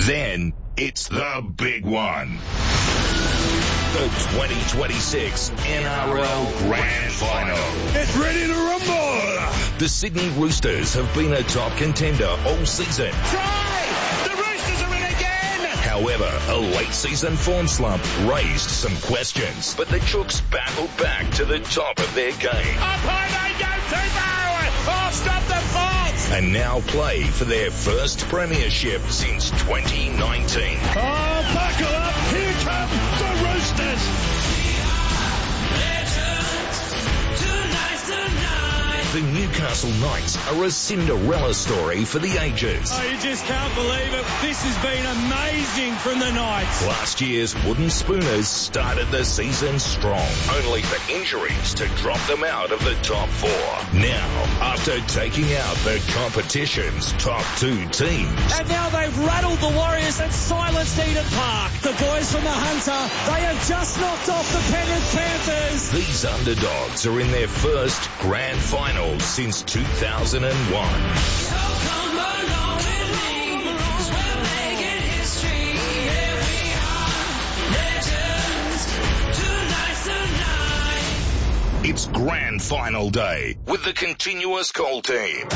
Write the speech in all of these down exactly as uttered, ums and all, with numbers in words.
Then it's the big one. The twenty twenty-six N R L Grand Final. Get ready to rumble! The Sydney Roosters have been a top contender all season. Try! The Roosters are in again! However, a late season form slump raised some questions, but the Chooks battled back to the top of their game. Up high they go, Tebow! Oh, stop the fault! And now play for their first premiership since twenty nineteen. Oh, buckle up! Here come the Roosters! The Newcastle Knights are a Cinderella story for the ages. Oh, you just can't believe it. This has been amazing from the Knights. Last year's Wooden Spooners started the season strong, only for injuries to drop them out of the top four. Now, after taking out the competition's top two teams, and now they've rattled the Warriors and silenced Eden Park. The boys from the Hunter, they have just knocked off the Penrith Panthers. These underdogs are in their first grand final since two thousand one. It's grand final day with the continuous call team.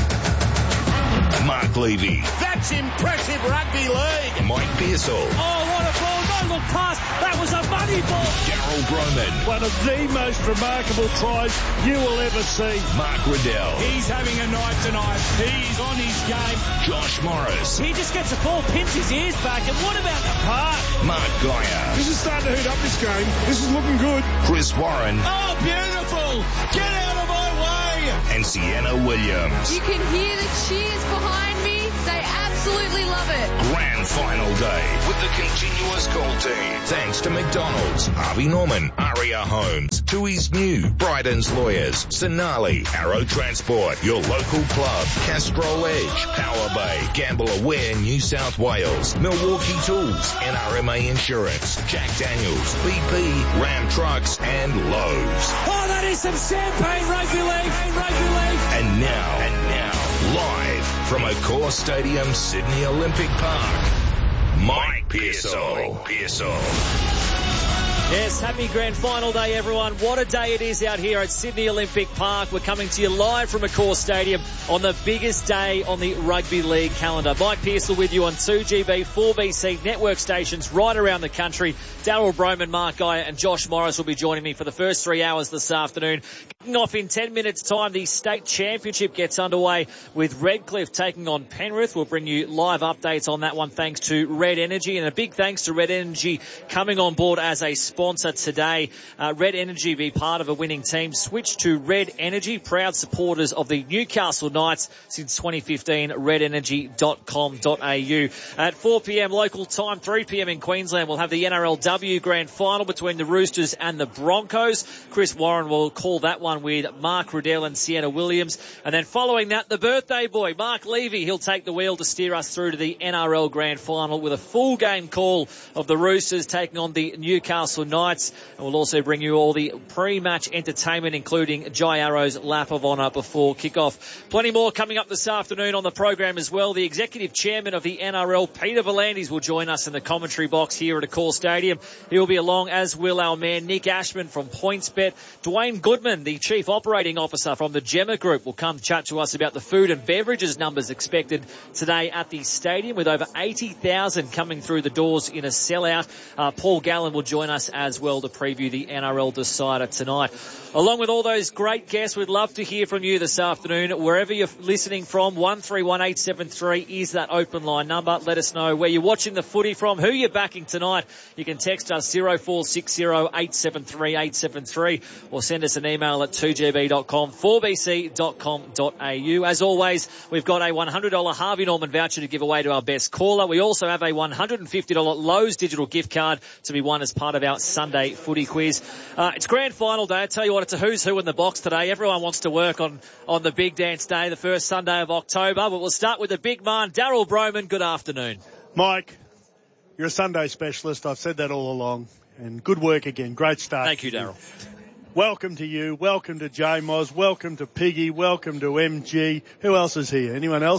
Mark Levy. That's impressive rugby league. Mike Pearsall. Oh, what a ball. No look pass. That was a money ball. Daryl Broman. One of the most remarkable tries you will ever see. Mark Riddell. He's having a night tonight. He's on his game. Josh Morris. He just gets a ball, pins his ears back, and what about the park? Mark Geyer. This is starting to heat up this game. This is looking good. Chris Warren. Oh, beautiful. Get out of my way. And Sienna Williams. You can hear the cheers behind me. They absolutely love it. Grand final day with the continuous call team. Thanks to McDonald's, Harvey Norman, Aria Homes, Tui's New, Bryden's Lawyers, Sonali, Arrow Transport, your local club, Castrol Edge, Power Bay, Gamble Aware New South Wales, Milwaukee Tools, N R M A Insurance, Jack Daniels, B P, Ram Trucks, and Lowe's. Oh, that is some champagne rugby league. Rugby league. And now, and now, live from Accor Stadium, Sydney Olympic Park, Mike Pearsall. Pearsall. Yes, happy grand final day, everyone. What a day it is out here at Sydney Olympic Park. We're coming to you live from Accor Stadium on the biggest day on the rugby league calendar. Mike Pearsall with you on two G B, four B C network stations right around the country. Daryl Broman, Mark Geyer and Josh Morris will be joining me for the first three hours this afternoon. Kicking off in ten minutes' time, the state championship gets underway with Redcliffe taking on Penrith. We'll bring you live updates on that one thanks to Red Energy, and a big thanks to Red Energy coming on board as a sponsor today. Uh, Red Energy, be part of a winning team. Switch to Red Energy, proud supporters of the Newcastle Knights since twenty fifteen, red energy dot com dot a u. At four p.m. local time, three p.m. in Queensland, we'll have the N R L W grand final between the Roosters and the Broncos. Chris Warren will call that one with Mark Riddell and Sienna Williams. And then following that, the birthday boy, Mark Levy, he'll take the wheel to steer us through to the N R L grand final with a full game call of the Roosters taking on the Newcastle Knights. And we'll also bring you all the pre-match entertainment, including Jai Arrow's lap of honour before kickoff. Plenty more coming up this afternoon on the program as well. The executive chairman of the N R L, Peter V'landys, will join us in the commentary box here at Accor Stadium. He'll be along, as will our man Nick Ashman from PointsBet. Dwayne Goodman, the chief operating officer from the Gemma Group, will come chat to us about the food and beverages numbers expected today at the stadium, with over eighty thousand coming through the doors in a sellout. Uh, Paul Gallen will join us as well to preview the N R L decider tonight. Along with all those great guests, we'd love to hear from you this afternoon. Wherever you're listening from, one three one eight seven three is that open line number. Let us know where you're watching the footy from, who you're backing tonight. You can text us zero four six zero eight seven three eight seven three or send us an email at two g b dot com, four b c dot com dot a u. As always, we've got a one hundred dollars Harvey Norman voucher to give away to our best caller. We also have a one hundred fifty dollars Lowe's digital gift card to be won as part of our Sunday footy quiz. Uh, it's grand final day. I tell you what, it's a who's who in the box today. Everyone wants to work on, on the big dance day, the first Sunday of October. But we'll start with the big man, Daryl Broman. Good afternoon. Mike, you're a Sunday specialist. I've said that all along. And good work again. Great start. Thank you, Daryl. Welcome to you. Welcome to J Moz. Welcome to Piggy. Welcome to M G. Who else is here? Anyone else?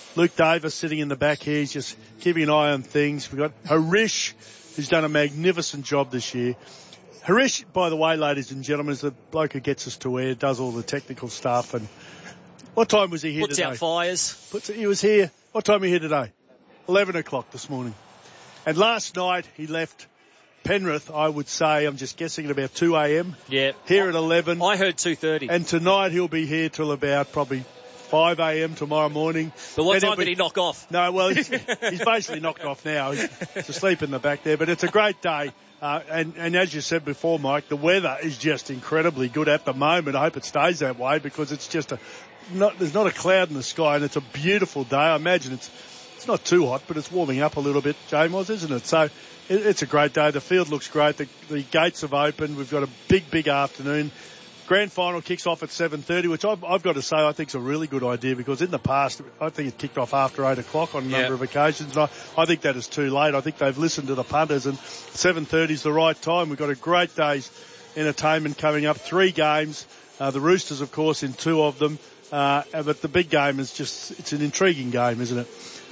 Luke Davis sitting in the back here. He's just keeping an eye on things. We've got Harish, who's done a magnificent job this year. Harish, by the way, ladies and gentlemen, is the bloke who gets us to air, does all the technical stuff. And what time was he here Puts today? out fires. Puts, he was here. What time were you here today? eleven o'clock this morning. And last night he left Penrith, I would say, I'm just guessing at about two a.m. Yeah. Here at eleven. I heard two thirty. And tonight he'll be here till about probably five a.m. tomorrow morning. But what and time be, did he knock off? No, well, he's, he's basically knocked off now. He's, he's asleep in the back there. But it's a great day. Uh, and, and as you said before, Mike, the weather is just incredibly good at the moment. I hope it stays that way because it's just a, not, there's not a cloud in the sky and it's a beautiful day. I imagine it's, it's not too hot, but it's warming up a little bit, Jamos, isn't it? So it, it's a great day. The field looks great. The, the gates have opened. We've got a big, big afternoon. Grand final kicks off at seven thirty, which I've, I've got to say I think is a really good idea because in the past I think it kicked off after eight o'clock on a number yeah. of occasions. And I, I think that is too late. I think they've listened to the punters and seven thirty is the right time. We've got a great day's entertainment coming up. Three games. Uh, the Roosters, of course, in two of them. Uh, but the big game is just, it's an intriguing game, isn't it?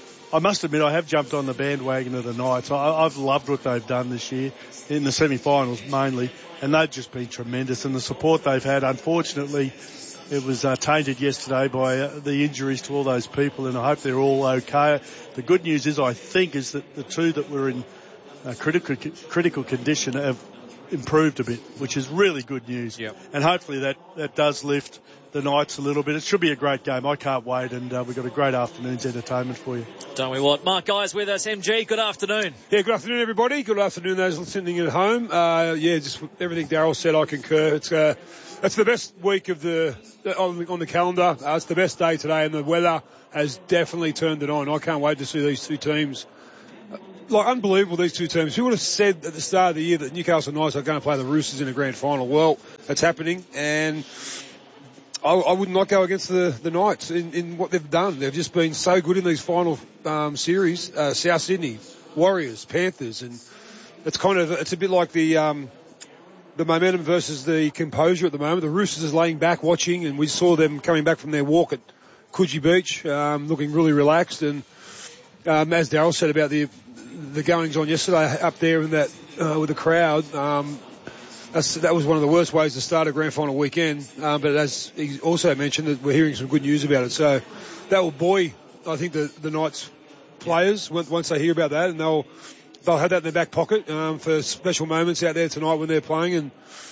I must admit I have jumped on the bandwagon of the Knights. I, I've loved what they've done this year in the semi-finals mainly. And they've just been tremendous. And the support they've had, unfortunately, it was uh, tainted yesterday by uh, the injuries to all those people. And I hope they're all okay. The good news is, I think, is that the two that were in uh, critical critical condition have improved a bit, which is really good news. Yep. And hopefully that, that does lift the Knights a little bit. It should be a great game. I can't wait. And uh, we've got a great afternoon's entertainment for you. Don't we want Mark Guy's with us? M G, good afternoon. Yeah, good afternoon, everybody. Good afternoon, those listening at home. Uh, yeah, just everything Darryl said, I concur. It's uh, it's the best week of the on the, on the calendar. Uh, it's the best day today, and the weather has definitely turned it on. I can't wait to see these two teams. Like, unbelievable, these two teams. Who would have said at the start of the year that Newcastle Knights are going to play the Roosters in a grand final? Well, it's happening, and I, I would not go against the, the Knights in, in what they've done. They've just been so good in these final um, series. Uh, South Sydney, Warriors, Panthers, and it's kind of, it's a bit like the um, the momentum versus the composure at the moment. The Roosters is laying back, watching, and we saw them coming back from their walk at Coogee Beach, um, looking really relaxed. And um, as Darryl said about the the goings on yesterday up there in that uh, with the crowd. Um, That's, that was one of the worst ways to start a grand final weekend. Um, but as he also mentioned, that we're hearing some good news about it. So that will buoy, I think, the, the Knights players once they hear about that, and they'll they'll have that in their back pocket um, for special moments out there tonight when they're playing. And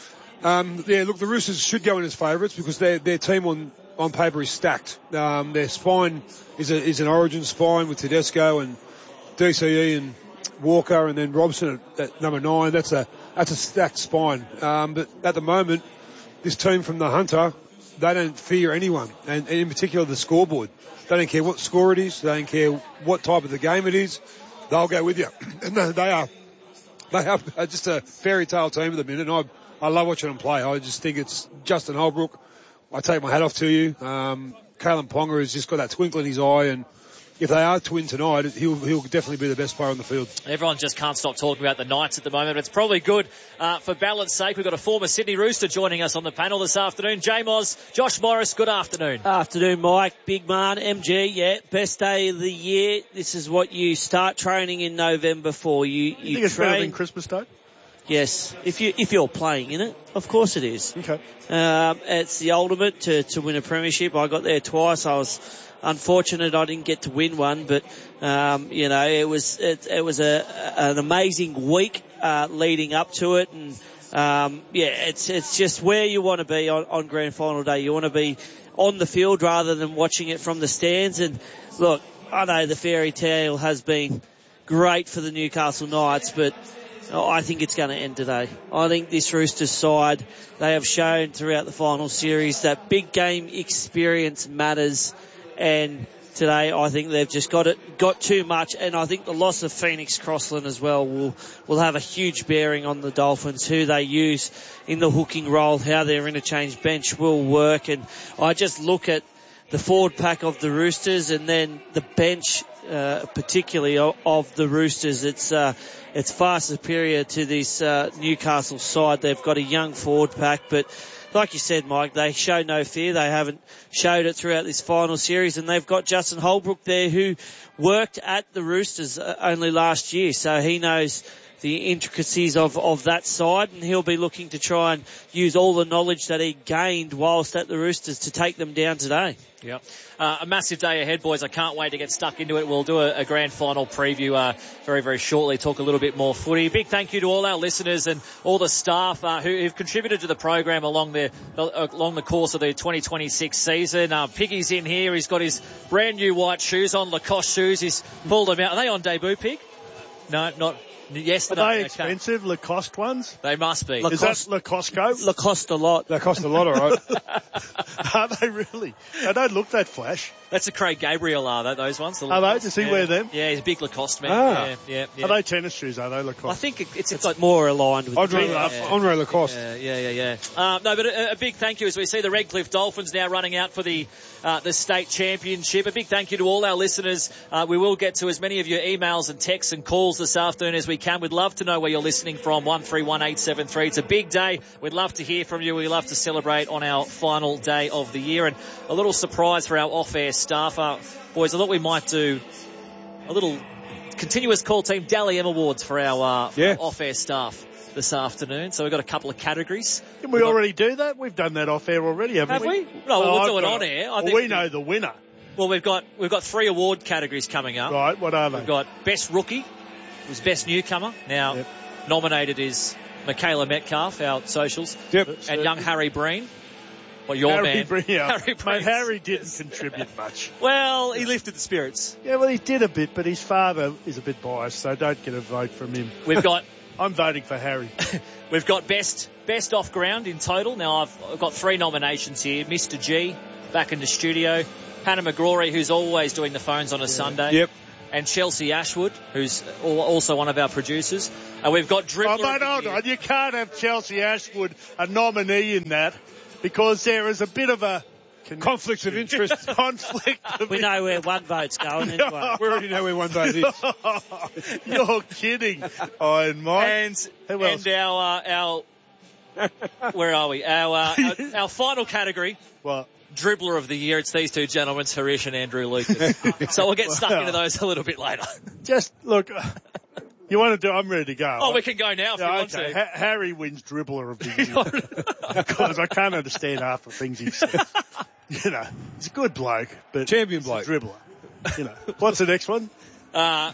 um, yeah, look, the Roosters should go in as favourites because their their team on, on paper is stacked. Um, their spine is a, is an origin spine with Tedesco and D C E and Walker, and then Robson at, at number nine. That's a that's a stacked spine. Um, but at the moment, this team from the Hunter, they don't fear anyone, and, and in particular the scoreboard. They don't care what score it is. They don't care what type of the game it is. They'll go with you. And they are they are just a fairy tale team at the minute. And I I love watching them play. I just think it's Justin Holbrook. I take my hat off to you. Um, Kalen Ponga has just got that twinkle in his eye, and if they are to win tonight, he'll, he'll definitely be the best player on the field. Everyone just can't stop talking about the Knights at the moment. It's probably good uh, for balance sake. We've got a former Sydney Rooster joining us on the panel this afternoon. J-Moz, Josh Morris, good afternoon. Afternoon, Mike. Big man, M G, yeah, best day of the year. This is what you start training in November for. You, you, you think it's train... better than Christmas Day? Yes, if you if you're playing in it, of course it is. Okay. Um, it's the ultimate to to win a premiership. I got there twice. I was unfortunate I didn't get to win one, but um, you know it was it, it was a an amazing week uh, leading up to it, and um, yeah, it's it's just where you want to be on, on grand final day. You want to be on the field rather than watching it from the stands. And look, I know the fairy tale has been great for the Newcastle Knights, but Oh, I think it's going to end today. I think this Roosters side, they have shown throughout the final series that big game experience matters, and today I think they've just got it, got too much, and I think the loss of Phoenix Crossland as well will, will have a huge bearing on the Dolphins, who they use in the hooking role, how their interchange bench will work. And I just look at the forward pack of the Roosters and then the bench, uh, particularly of, of the Roosters. It's, uh, it's far superior to this, uh, Newcastle side. They've got a young forward pack, but like you said, Mike, they show no fear. They haven't showed it throughout this final series, and they've got Justin Holbrook there who worked at the Roosters only last year, so he knows the intricacies of, of that side, and he'll be looking to try and use all the knowledge that he gained whilst at the Roosters to take them down today. Yep. Uh, a massive day ahead, boys. I can't wait to get stuck into it. We'll do a, a grand final preview uh, very, very shortly, talk a little bit more footy. Big thank you to all our listeners and all the staff uh, who, who've contributed to the program along the uh, along the course of the twenty twenty-six season. Uh, Piggy's in here. He's got his brand new white shoes on, Lacoste shoes. He's pulled them out. Are they on debut, Pig? No, not... Yes, Are they expensive, okay. Lacoste ones? They must be. Lacoste, Is that Lacoste? Lacoste a lot. They cost a lot, all right. Are they really? They don't look that flash. That's a Craig Gabriel, are they, those ones? The are they? Does he yeah. wear them? Yeah, he's a big Lacoste man. Ah. Yeah, yeah, yeah. Are they tennis shoes, are they, Lacoste? I think it, it's, it's got more aligned with Andre, the yeah. Andre Lacoste. Yeah, yeah, yeah. yeah. Um, no, but a, a big thank you as we see the Redcliffe Dolphins now running out for the uh, the state championship. A big thank you to all our listeners. Uh, we will get to as many of your emails and texts and calls this afternoon as we can. We'd love to know where you're listening from, one three one eight seven three. It's a big day. We'd love to hear from you. We love to celebrate on our final day of the year. And a little surprise for our off-air staff. Uh, boys, I thought we might do a little continuous call team Dally M Awards for our, uh, for yeah. our off-air staff this afternoon. So we've got a couple of categories. Can we we've already got... do that? We've done that off-air already, haven't Have we? we? No, oh, we'll I've do it got on it. air. I well, think we we... know the winner. Well, we've got we've got three award categories coming up. Right, what are they? We've got Best Rookie, who's Best Newcomer. Now, yep. nominated is Michaela Metcalf, our socials, yep. and young Harry Breen. Well, your Harry man. Breen, yeah. Harry Breen. Mate, Harry didn't contribute much. Well, he lifted the spirits. Yeah, well, he did a bit, but his father is a bit biased, so don't get a vote from him. We've got... I'm voting for Harry. We've got best best off ground in total. Now, I've, I've got three nominations here. Mister G, back in the studio. Hannah McGrory, who's always doing the phones on a yeah. Sunday. Yep. And Chelsea Ashwood, who's also one of our producers. And we've got Dribbler. Oh, mate, hold on. You can't have Chelsea Ashwood a nominee in that because there is a bit of a... conflict of interest. conflict of We know where one vote's going anyway. We already know where one vote is. You're kidding. Iron Mike. And, and our, uh, our, where are we? Our, uh, our, our final category. What? Dribbler of the year. It's these two gentlemen, Harish and Andrew Lucas. So we'll get stuck well, into those a little bit later. Just, look, you want to do, I'm ready to go. Oh, we can go now if yeah, you want okay. to. Ha- Harry wins Dribbler of the year. Because I can't understand half the things he says. You know, he's a good bloke, but champion bloke. Dribbler. You know, what's the next one? Uh,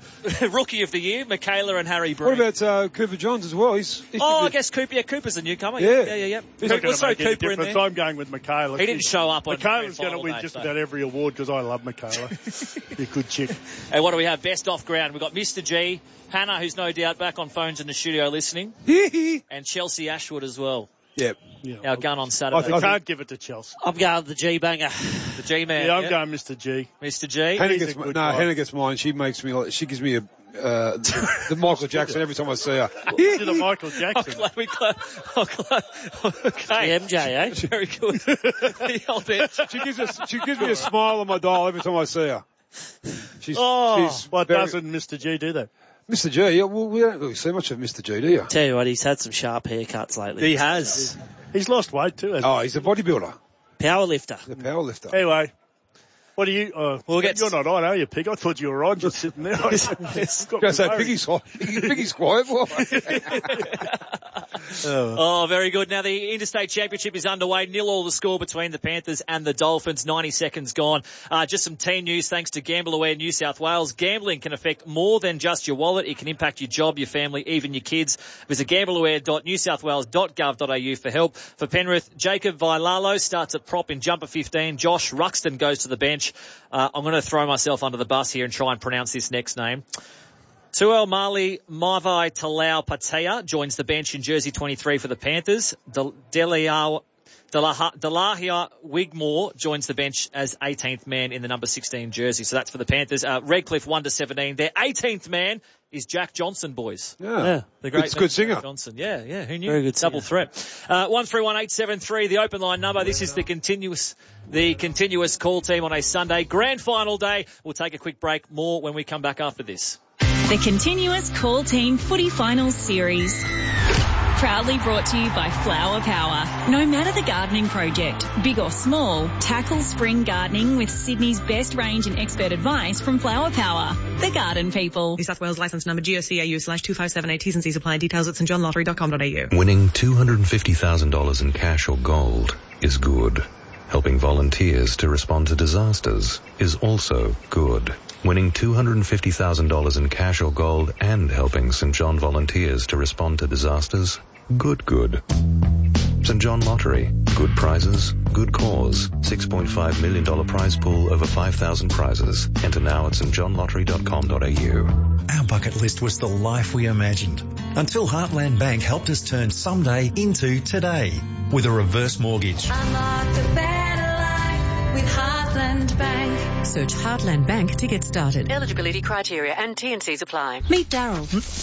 rookie of the year, Michaela and Harry Breen. What about uh, Cooper Johns as well? He's, he's oh, I guess Cooper. Yeah, Cooper's a newcomer. Yeah, yeah, yeah. yeah. He's not going to make any difference. I'm going with Michaela. He didn't show up on Michaela's going to win day, just so. about every award because I love Michaela. You're a good chick. And what do we have? Best off ground. We've got Mister G, Hannah, who's no doubt back on phones in the studio listening, and Chelsea Ashwood as well. Yep. Yeah. Our gun on Saturday. I, I can't give it to Chelsea. I'm going the G-banger. The G-man. Yeah, I'm yep. going Mister G. Mister G. Hannah gets, no, guy. Hannah gets mine. She makes me, like, she gives me a, uh, the, the Michael Jackson every time I see her. You're the Michael Jackson. Oh, glad we glad, oh, glad, okay. The M J, eh? Very good. The old bit. She gives us, she gives me a smile on my dial every time I see her. She's, oh, she's why very, doesn't Mister G do that? Mister G, yeah, well, we don't really see much of Mister G, do you? Tell you what, he's had some sharp haircuts lately. He has. He's lost weight too, hasn't Oh, he's a bodybuilder. Power lifter. The power lifter. he? Anyway, what do you, uh, we'll get you're not on, are you, Pig? I thought you were on, just sitting there. I was going to say, Piggy's, Piggy's quiet. Oh, very good. Now the Interstate Championship is underway. Nil all the score between the Panthers and the Dolphins. ninety seconds gone. Uh, just some team news thanks to Gamble Aware New South Wales. Gambling can affect more than just your wallet. It can impact your job, your family, even your kids. Visit gamble aware dot new south wales dot gov dot a u for help. For Penrith, Jacob Vailalo starts at prop in jumper fifteen. Josh Ruxton goes to the bench. Uh, I'm going to throw myself under the bus here and try and pronounce this next name. Tuel Mali Mavai Talau Patea joins the bench in jersey twenty-three for the Panthers. Delahia Wigmore joins the bench as eighteenth man in the number sixteen jersey. So that's for the Panthers. Uh, Redcliffe one to seventeen. Their eighteenth man is Jack Johnson, boys. Yeah. yeah. The great it's good singer. Jack Johnson. Yeah, yeah. Who knew? Very good Double singer. threat. Uh, one three one eight seven three, the open line number. This is the continuous, the continuous call team on a Sunday. Grand final day. We'll take a quick break. More when we come back after this. The continuous call team footy finals series. Proudly brought to you by Flower Power. No matter the gardening project, big or small, tackle spring gardening with Sydney's best range and expert advice from Flower Power. The garden people. New South Wales licence number G O C A U slash two five seven eight. T's and C's apply. Details at st john lottery dot com dot a u. Winning two hundred fifty thousand dollars in cash or gold is good. Helping volunteers to respond to disasters is also good. Winning two hundred fifty thousand dollars in cash or gold and helping St John volunteers to respond to disasters, good, good. St John Lottery. Good prizes, good cause. six point five million dollars prize pool, over five thousand prizes. Enter now at st john lottery dot com dot a u. Our bucket list was the life we imagined, until Heartland Bank helped us turn someday into today with a reverse mortgage. Unlock the better life with Heartland Bank. Search Heartland Bank to get started. Eligibility criteria and T and C's apply. Meet Daryl.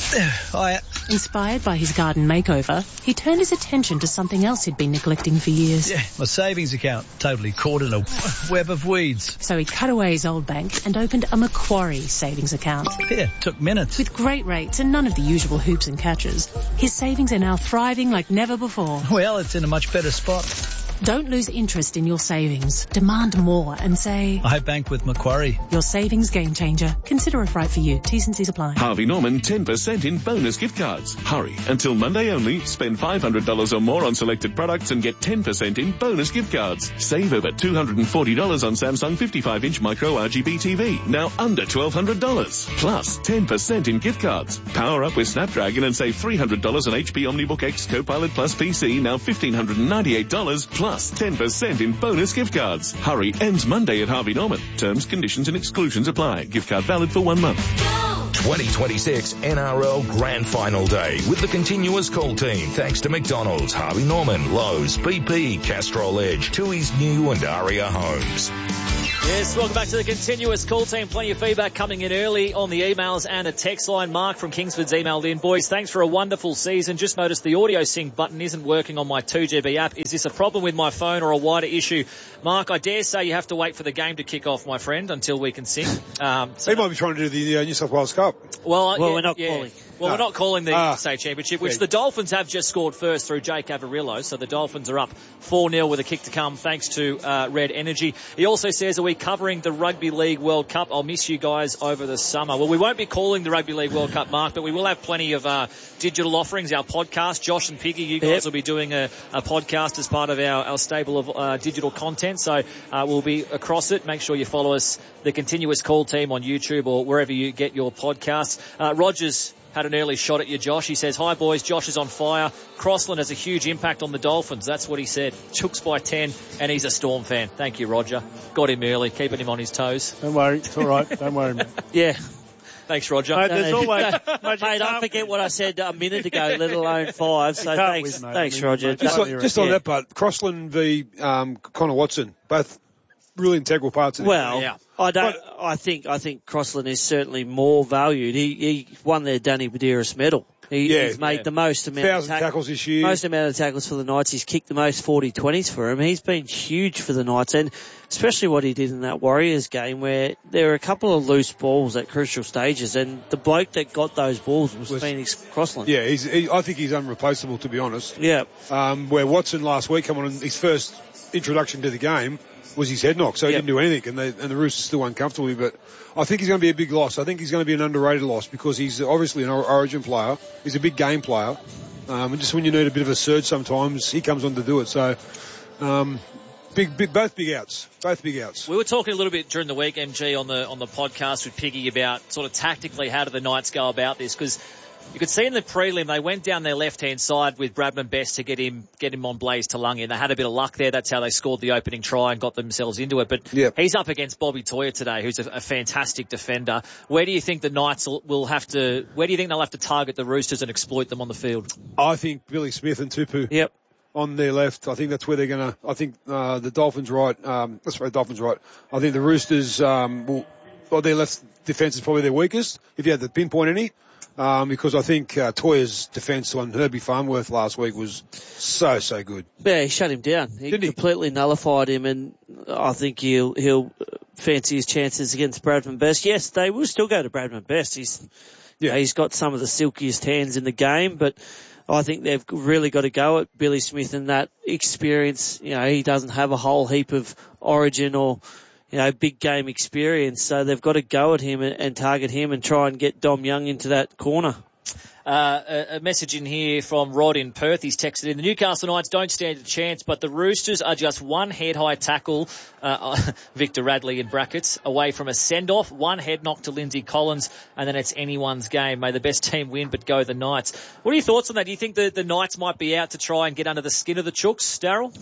Hi. Inspired by his garden makeover, he turned his attention to something else he'd been neglecting for years. Yeah, my savings account, totally caught in a web of weeds. So he cut away his old bank and opened a Macquarie savings account. Yeah, took minutes. With great rates and none of the usual hoops and catches, his savings are now thriving like never before. Well, it's in a much better spot. Don't lose interest in your savings. Demand more and say, I bank with Macquarie. Your savings game changer. Consider if right for you. T's and C's apply. Harvey Norman, ten percent in bonus gift cards. Hurry. Until Monday only, spend five hundred dollars or more on selected products and get ten percent in bonus gift cards. Save over two hundred forty dollars on Samsung fifty-five inch micro R G B T V. Now under twelve hundred dollars. Plus ten percent in gift cards. Power up with Snapdragon and save three hundred dollars on H P OmniBook X Copilot Plus P C. Now one thousand five hundred ninety-eight dollars. Plus ten percent in bonus gift cards. Hurry, ends Monday at Harvey Norman. Terms, conditions and exclusions apply. Gift card valid for one month. twenty twenty-six N R L Grand Final Day with the continuous call team. Thanks to McDonald's, Harvey Norman, Lowe's, B P, Castrol Edge, Tui's New and Aria Homes. Yes, welcome back to the continuous call team. Plenty of feedback coming in early on the emails and a text line. Mark from Kingsford's emailed in. Boys, thanks for a wonderful season. Just noticed the audio sync button isn't working on my two G B app. Is this a problem with my phone or a wider issue? Mark, I dare say you have to wait for the game to kick off, my friend, until we can sing. Um, so he might be trying to do the uh, New South Wales Cup. Well, well yeah, we're not yeah. calling. Well, no. we're not calling the ah. state championship, which yeah. the Dolphins have just scored first through Jake Averillo. So the Dolphins are up four nil with a kick to come thanks to uh, Red Energy. He also says, are we covering the Rugby League World Cup? I'll miss you guys over the summer. Well, we won't be calling the Rugby League World Cup, Mark, but we will have plenty of uh, digital offerings, our podcast. Josh and Piggy, you guys yep. will be doing a, a podcast as part of our, our stable of uh, digital content. So uh, we'll be across it. Make sure you follow us, the Continuous Call team on YouTube or wherever you get your podcasts. Uh, Rogers had an early shot at you, Josh. He says, hi, boys. Josh is on fire. Crossland has a huge impact on the Dolphins. That's what he said. Chooks by ten, and he's a Storm fan. Thank you, Roger. Got him early, keeping him on his toes. Don't worry. It's all right. Don't worry, mate. Yeah. Thanks, Roger. Mate, there's always, mate, mate I forget what I said a minute ago, let alone five. So thanks, win, thanks, I mean, Roger. Just, on, just on yeah. that part, Crossland v um, Connor Watson, both really integral parts of the Well, game. yeah. I don't. But, I think I think Crossland is certainly more valued. He he won their Danny Badiris medal. He, yeah, he's made yeah. the most amount Thousand of tack- tackles this year. Most amount of tackles for the Knights. He's kicked the most forty twenties for him. He's been huge for the Knights, and especially what he did in that Warriors game where there were a couple of loose balls at crucial stages, and the bloke that got those balls was, was Phoenix Crossland. Yeah, he's, he, I think he's unreplaceable, to be honest. Yeah. Um, where Watson last week came on his first introduction to the game was his head knock, so he yep. didn't do anything, and, they, and the Roosters still uncomfortably. But I think he's going to be a big loss. I think he's going to be an underrated loss because he's obviously an Origin player. He's a big game player, um, and just when you need a bit of a surge, sometimes he comes on to do it. So, um, big, big, both big outs, both big outs. We were talking a little bit during the week, M G, on the on the podcast with Piggy about sort of tactically how do the Knights go about this, because you could see in the prelim they went down their left-hand side with Bradman Best to get him get him on Blaze Talangi, and they had a bit of luck there. That's how they scored the opening try and got themselves into it. But yep. he's up against Bobby Toyer today, who's a, a fantastic defender. Where do you think the Knights will, will have to? Where do you think they'll have to target the Roosters and exploit them on the field? I think Billy Smith and Tupu. Yep. On their left, I think that's where they're going to. I think uh, the Dolphins right. Um, that's right, Dolphins right. I think the Roosters um, will. Well, their left defence is probably their weakest. If you had to pinpoint any. Um, because I think uh, Toyer's defence on Herbie Farnworth last week was so, so good. Yeah, he shut him down. He Didn't completely he? nullified him, and I think he'll he'll fancy his chances against Bradman Best. Yes, they will still go to Bradman Best. He's yeah, he's got some of the silkiest hands in the game, but I think they've really got to go at Billy Smith and that experience. You know, he doesn't have a whole heap of origin or, you know, big game experience. So they've got to go at him and, and target him and try and get Dom Young into that corner. Uh, a, a message in here from Rod in Perth. He's texted in, the Newcastle Knights don't stand a chance, but the Roosters are just one head-high tackle, uh, Victor Radley in brackets, away from a send-off, one head knock to Lindsay Collins, and then it's anyone's game. May the best team win, but go the Knights. What are your thoughts on that? Do you think the, the Knights might be out to try and get under the skin of the Chooks, Darryl?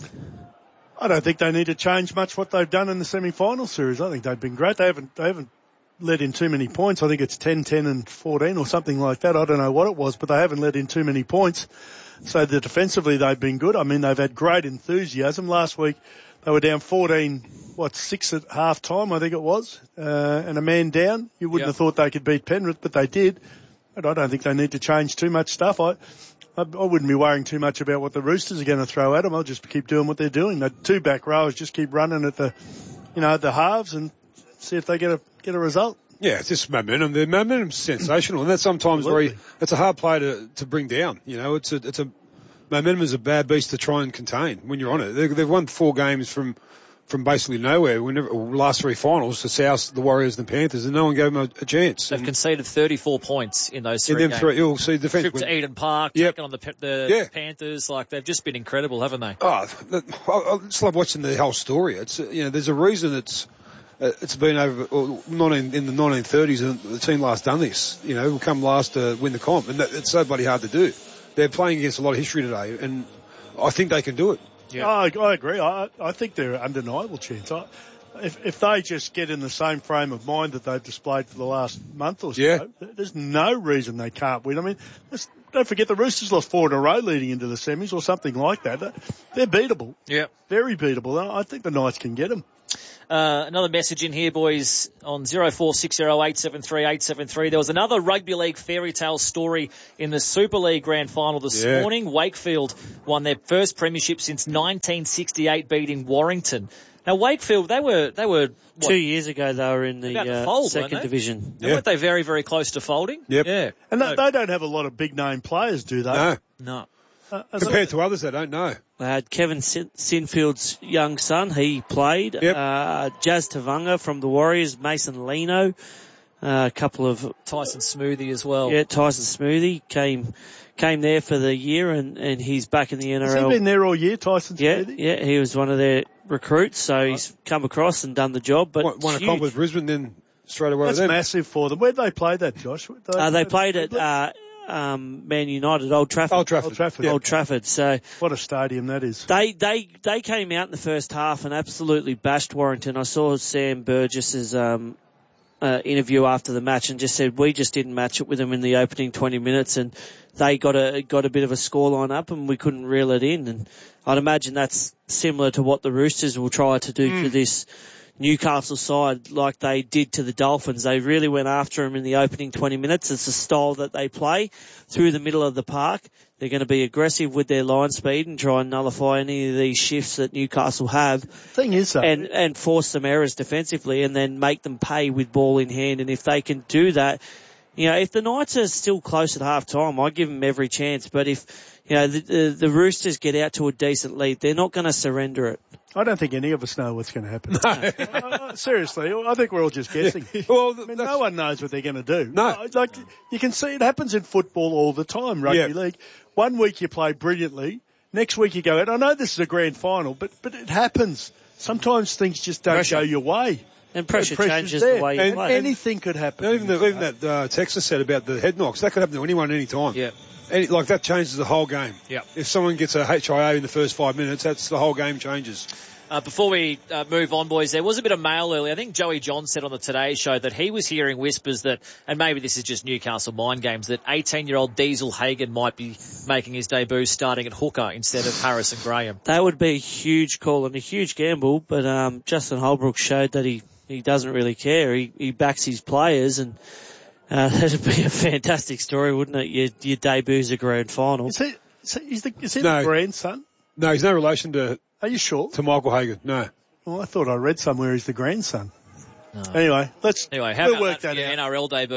I don't think they need to change much what they've done in the semi-final series. I think they've been great. They haven't, they haven't let in too many points. I think it's ten, ten and fourteen or something like that. I don't know what it was, but they haven't let in too many points. So the defensively they've been good. I mean, they've had great enthusiasm. Last week they were down fourteen, what, six at half time, I think it was, uh, and a man down. You wouldn't yep. have thought they could beat Penrith, but they did. But I don't think they need to change too much stuff. I, I, I wouldn't be worrying too much about what the Roosters are going to throw at them. I'll just keep doing what they're doing. The two back rows just keep running at the, you know, at the halves and see if they get a get a result. Yeah, it's just momentum. The momentum's sensational, and that's sometimes Absolutely. very. It's a hard play to to bring down. You know, it's a it's a momentum is a bad beast to try and contain when you're on it. They, they've won four games from from basically nowhere. Whenever last three finals, the South, the Warriors, and the Panthers, and no one gave them a, a chance. They've and, conceded thirty-four points in those three in them games. Three, you'll see defense. Trip to Eden Park, yep. taking on the the yeah. Panthers. Like they've just been incredible, haven't they? Oh, I, I just love watching the whole story. It's you know, there's a reason it's. Uh, it's been over, or nineteen, in the nineteen thirties, and the team last done this. You know, will come last to win the comp, and that, it's so bloody hard to do. They're playing against a lot of history today, and I think they can do it. Yeah, I, I agree. I, I think they're an undeniable chance. I, if, if they just get in the same frame of mind that they've displayed for the last month or so, yeah. there's no reason they can't win. I mean, don't forget the Roosters lost four in a row leading into the semis or something like that. They're beatable. Yeah, very beatable. I think the Knights can get them. Uh, another message in here, boys, on zero four six zero eight seven three eight seven three. There was another rugby league fairy tale story in the Super League Grand Final this yeah. morning. Wakefield won their first premiership since nineteen sixty-eight, beating Warrington. Now, Wakefield, they were, they were, what, two years ago they were in the uh, fold, second division. Yeah. Weren't they very, very close to folding? Yep. Yeah. And they, they don't have a lot of big name players, do they? No. No. Uh, Compared to others, they don't know. They had Kevin Sin- Sinfield's young son. He played. Yep. Uh, Jazz Tavanga from the Warriors. Mason Lino. Uh, a couple of... Tyson Smoothie as well. Yeah, Tyson Smoothie came came there for the year, and, and he's back in the N R L. Has he been there all year, Tyson yeah, Smoothie? Yeah, he was one of their recruits, so right. he's come across and done the job. But Won, won a comp with Brisbane, then straight away That's with them. massive for them. Where'd they play that, Josh? They, uh, they played at... Uh, Um, Man United, Old Trafford. Old Trafford. Old Trafford. Yeah. Old Trafford. So what a stadium that is. They, they, they came out in the first half and absolutely bashed Warrington. I saw Sam Burgess's, um, uh, interview after the match and just said, we just didn't match it with them in the opening twenty minutes and they got a, got a bit of a scoreline up and we couldn't reel it in. And I'd imagine that's similar to what the Roosters will try to do mm. to this Newcastle side like they did to the Dolphins. They really went after them in the opening twenty minutes. It's the style that they play through the middle of the park. They're going to be aggressive with their line speed and try and nullify any of these shifts that Newcastle have. Thing is, though, and, and force some errors defensively and then make them pay with ball in hand. And if they can do that, you know, if the Knights are still close at half time, I give them every chance. But if, you know, the, the, the Roosters get out to a decent lead, they're not going to surrender it. I don't think any of us know what's going to happen. No. uh, seriously, I think we're all just guessing. Yeah. Well, I mean, no one knows what they're going to do. No. Like, you can see it happens in football all the time, rugby yeah. league. One week you play brilliantly, next week you go out. I know this is a grand final, but, but it happens. Sometimes things just don't pressure. go your way. And pressure the changes there. the way you and play. Anything could happen. Even, the, even that uh, Texas said about the head knocks, that could happen to anyone at any time. Yeah. Any, like that changes the whole game. Yeah. If someone gets a H I A in the first five minutes, that's the whole game changes. Uh, before we uh, move on, boys, there was a bit of mail earlier. I think Joey John said on the Today Show that he was hearing whispers that, and maybe this is just Newcastle mind games, that eighteen-year-old Diesel Hagan might be making his debut starting at hooker instead of Harrison Graham. That would be a huge call and a huge gamble, but um, Justin Holbrook showed that he, he doesn't really care. He, he backs his players, and uh, that'd be a fantastic story, wouldn't it? Your, your debut's a grand final. Is he, is he, the, is he no. the grandson? No, he's no relation to... Are you sure? To Michael Hagan, no. Well, I thought I read somewhere he's the grandson. No. Anyway, let's anyway, how we'll about work that, that that out. N R L debut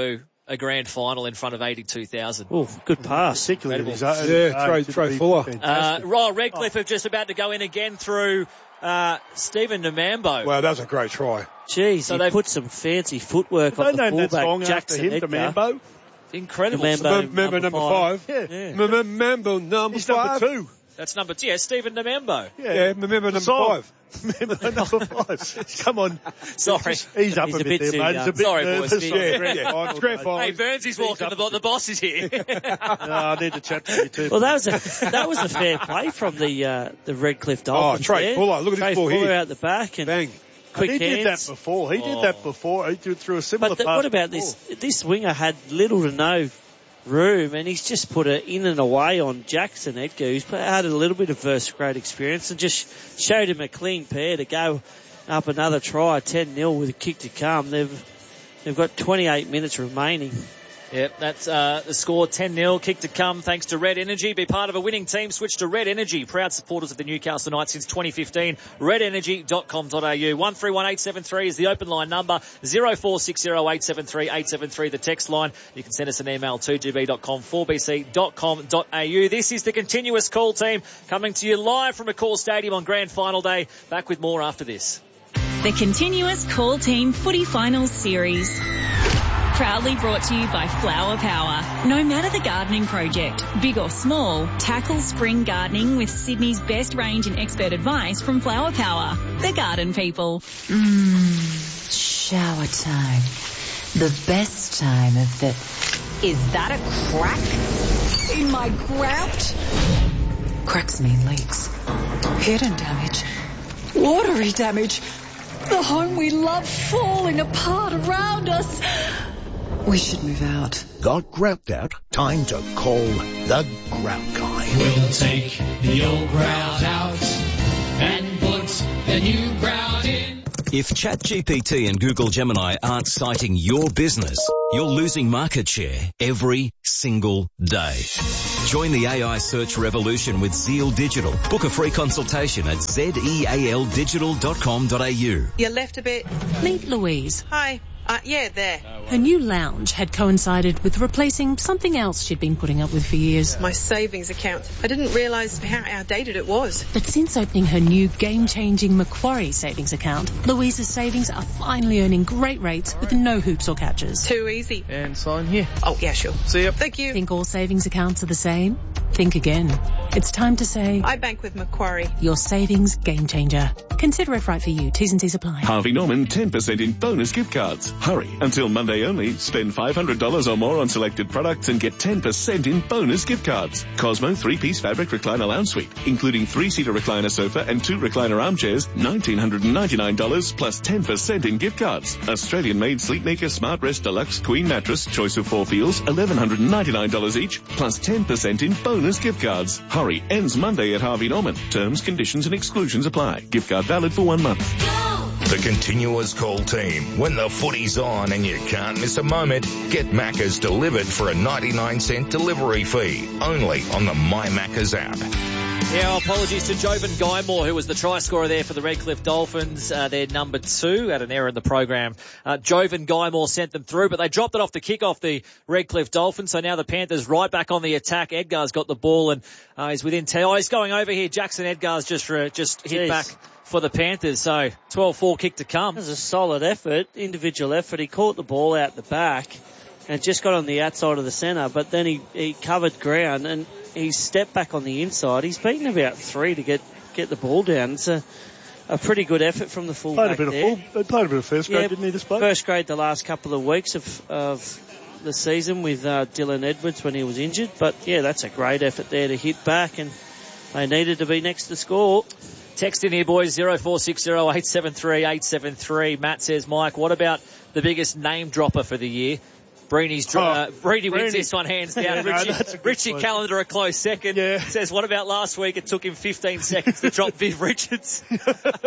a grand final in front of eighty-two thousand. Oh, good pass. Particularly his own. Yeah, Trey, Trey Fuller. Uh, Royal Redcliffe have just about to go in again through uh, Stephen Namambo. Wow, that was a great try. Jeez, So he they've- put some fancy footwork They on the named that fullback, song after Jackson him, Edgar. Namambo. Incredible. Namambo, Remember number five? Yeah. Yeah. Remember number He's five? number two. That's number two. Yeah, Stephen Namambo. Yeah, remember number song. five. Remember number five. Come on. Sorry. He's up He's a a bit, bit there, too mate. young. He's a bit Sorry, nervous. boys. on Yeah, the grand yeah. final It's grand day. final. Hey, Burnsy's walking. The, bo- the boss is here. No, I need to chat to you too. Well, that was a that was a fair play from the uh, the Redcliffe Oh, Dolphins. Trey there. Fuller. Look at Trey his ball Fuller here. out the back and Bang. quick he did that hands. before. He did Oh. that before. He did through a similar But the, pass what about before. this? This winger had little to no room, and he's just put it in and away on Jackson Edgar, who's had a little bit of first grade experience, and just showed him a clean pair to go up another try, ten nil with a kick to come. They've they've got twenty-eight minutes remaining. Yep, that's uh, the score, ten nil, kick to come thanks to Red Energy. Be part of a winning team, switch to Red Energy. Proud supporters of the Newcastle Knights since twenty fifteen. red energy dot com dot a u. one three one eight seven three is the open line number. zero four six zero eight seven three eight seven three the text line. You can send us an email, two g b dot com, four b c dot com dot a u. This is the continuous call team coming to you live from McCall Stadium on Grand Final Day. Back with more after this. The Continuous Call Team Footy Finals Series. Proudly brought to you by Flower Power. No matter the gardening project, big or small, tackle spring gardening with Sydney's best range and expert advice from Flower Power. The garden people. Mmm, shower time. The best time of the... Is that a crack in my grout? Cracks mean leaks. Hidden damage. Watery damage. The home we love falling apart around us. We should move out. Got grout out? Time to call the grout guy. We'll take the old grout out and put the new grout in. If ChatGPT and Google Gemini aren't citing your business, you're losing market share every single day. Join the A I search revolution with Zeal Digital. Book a free consultation at zeal digital dot com dot a u. You left a bit. Meet Louise. Hi. Uh, yeah, there. Her new lounge had coincided with replacing something else she'd been putting up with for years. My savings account. I didn't realise how outdated it was. But since opening her new game-changing Macquarie savings account, Louise's savings are finally earning great rates with no hoops or catches. Too easy. And sign here. Oh, yeah, sure. See ya. Thank you. Think all savings accounts are the same? Think again. It's time to say... I bank with Macquarie. Your savings game changer. Consider if right for you. T's and C's apply. Harvey Norman ten percent in bonus gift cards. Hurry. Until Monday only, spend five hundred dollars or more on selected products and get ten percent in bonus gift cards. Cosmo three-piece fabric recliner lounge suite, including three-seater recliner sofa and two recliner armchairs, one thousand nine hundred ninety-nine dollars plus ten percent in gift cards. Australian-made Sleepmaker Smart Rest Deluxe Queen Mattress, choice of four feels, one thousand one hundred ninety-nine dollars each, plus ten percent in bonus gift cards. Hurry. Ends Monday at Harvey Norman. Terms, conditions and exclusions apply. Gift card valid for one month. The continuous call team. When the footy's on and you can't miss a moment, get Macca's delivered for a ninety-nine cent delivery fee. Only on the My Macca's app. Yeah, apologies to Jovan Guymore, who was the try scorer there for the Redcliffe Dolphins. Uh, they're number two, at an error in the program. Uh, Jovan Guymore sent them through, but they dropped it off the kick off the Redcliffe Dolphins. So now the Panthers right back on the attack. Edgar's got the ball and uh, he's within ten. Oh, he's going over here. Jackson Edgar's just for, just hit Jeez. back for the Panthers. So twelve four kick to come. It was a solid effort, individual effort. He caught the ball out the back and just got on the outside of the centre, but then he, he covered ground and he stepped back on the inside. He's beaten about three to get, get the ball down. It's a, a pretty good effort from the fullback Played a bit there. of full, they played a bit of first grade, Yeah, didn't he, this bloke? First grade the last couple of weeks of, of the season with uh, Dylan Edwards when he was injured. But yeah, that's a great effort there to hit back, and they needed to be next to score. Text in here, boys, zero four six zero eight seven three eight seven three. Matt says, Mike, what about the biggest name dropper for the year? Breeny's dro- Oh, uh, Breedy wins Breeny. this one hands down. Yeah, no, Richie, that's a good Richie point. Callender a close second. Yeah. Says, what about last week? It took him fifteen seconds to drop Viv Richards. No,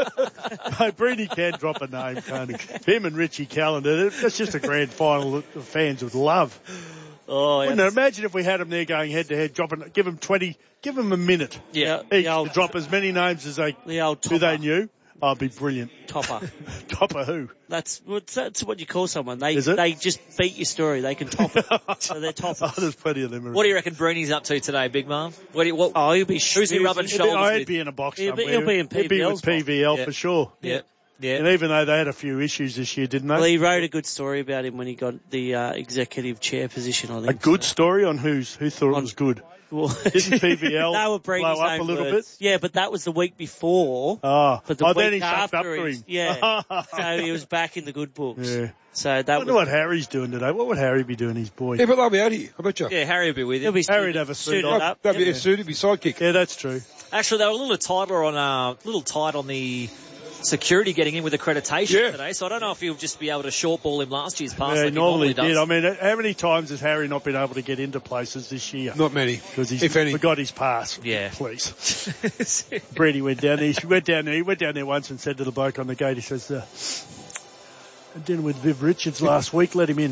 Breedy can drop a name, can't he? Him and Richie Callender, that's just a grand final that the fans would love. Oh, yeah. Wouldn't it? Imagine if we had them there going head to head, dropping, give them twenty, give them a minute Yeah. each The old- to drop as many names as they, The old who they topper. knew. Oh, it'd be brilliant. Topper. Topper who? That's, that's what you call someone. They Is it? they just beat your story. They can top it. So they're toppers. Oh, there's plenty of them. What do you reckon Bruni's up to today, big man? What do you, what, oh, he'll be who's he rubbing He'd be, shoulders oh, he'd with? be in a box He'll be- somewhere. he'll be in He'd be with P V L's P V L Yeah. for sure. Yeah. Yeah. And even though they had a few issues this year, didn't they? Well, he wrote a good story about him when he got the uh, executive chair position, I A think. good story on who's who thought it was good. Well, Didn't P V L they were Brady's blow up own a little words. bit? Yeah, but that was the week before. Oh, But the oh week then he sucked after up to he's- him. Yeah. So he was back in the good books. Yeah. So I that wonder was. what Harry's doing today. What would Harry be doing, his boy? Yeah, but they'll be out here. I bet you. Yeah, Harry will be with He'll him. be Harry'd suited, have a suit suited on. up. That'd be Yeah. a suit, it'd be sidekick. Yeah, that's true. Actually, they were a little tighter on, uh, little tight on the security getting in with accreditation Yeah. today, so I don't know if he'll just be able to short ball him last year's pass Yeah, like he normally does. did. I mean, how many times has Harry not been able to get into places this year? Not many. Because he's if any. forgot his pass. Yeah. Please. Brady went down there. He went down there. He went down there once and said to the bloke on the gate, he says, uh, I did with Viv Richards last week. Let him in.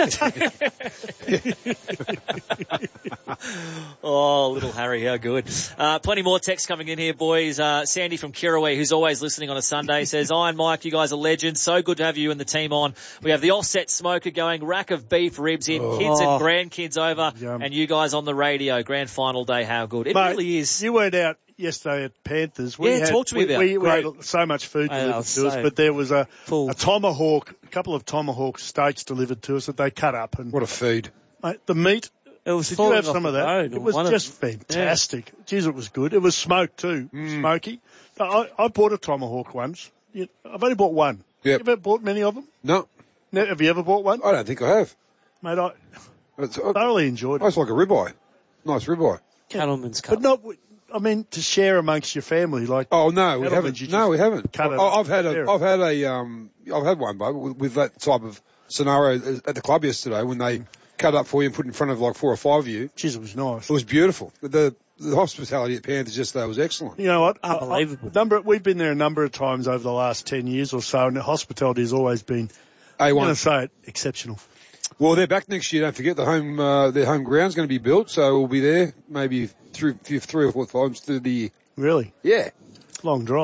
Oh, little Harry, how good. Uh, plenty more text coming in here, boys. Uh, Sandy from Kirawee, who's always listening on a Sunday, says, Iron Mike, you guys are legends. So good to have you and the team on. We have the offset smoker going, rack of beef ribs in, Oh. kids and grandkids over, Yum. and you guys on the radio. Grand final day, how good. It Mate, really is. You weren't out yesterday at Panthers. We Yeah, had, talk to me we, about we, it. we had so much food I delivered know, to so us, but there was a, full. a tomahawk, a couple of tomahawk steaks delivered to us that they cut up. And What a feed. mate, the meat, It was did you falling have off some of the that? bone, It or was one of just them. fantastic. Jeez, it was good. It was smoked too, Mm. smoky. I, I bought a tomahawk once. You- I've only bought one. Yep. You ever bought many of them? No, Ne- Have you ever bought one? I don't think I have. Mate, I It's, I, thoroughly enjoyed it. it's like a ribeye. Nice ribeye. Cattleman's Cup. But not, I mean, to share amongst your family, like, Oh no, we Cattleman's, haven't. you No, just we haven't. cut it I, up. I've had a, Fair. I've had a, um, I've had one, but with, with that type of scenario at the club yesterday when they cut up for you and put in front of like four or five of you. Jeez, it was nice. It was beautiful. The the hospitality at Panthers yesterday was excellent. You know what? Unbelievable. I- I- number, we've been there a number of times over the last ten years or so, and the hospitality has always been, A I'm going one. to say it, exceptional. Well, they're back next year. Don't forget the home, uh, their home ground's going to be built, so we'll be there maybe three, three or four times through the year. Really? Yeah. Long drive.